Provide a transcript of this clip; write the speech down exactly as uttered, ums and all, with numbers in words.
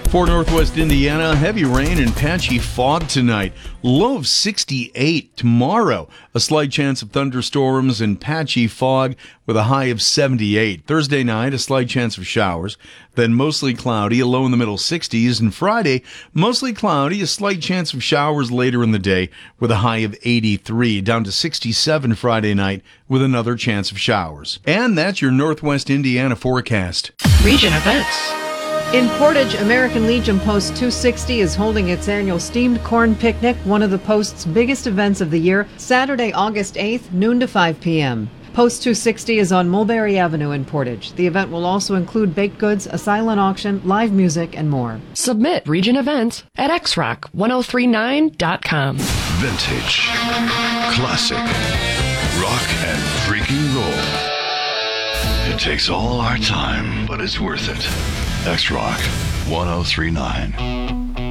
For Northwest Indiana, heavy rain and patchy fog tonight. Low of sixty-eight tomorrow. A slight chance of thunderstorms and patchy fog with a high of seventy-eight. Thursday night, a slight chance of showers. Then mostly cloudy, a low in the middle sixties. And Friday, mostly cloudy, a slight chance of showers later in the day with a high of eighty-three. Down to sixty-seven Friday night with another chance of showers. And that's your Northwest Indiana forecast. Region events. In Portage, American Legion Post two sixty is holding its annual Steamed Corn Picnic, one of the Post's biggest events of the year, Saturday, August eighth, noon to five p.m. Post two sixty is on Mulberry Avenue in Portage. The event will also include baked goods, a silent auction, live music, and more. Submit region events at x rock ten thirty-nine dot com. Vintage, classic, rock and freaking roll. It takes all our time, but it's worth it. X Rock ten thirty-nine.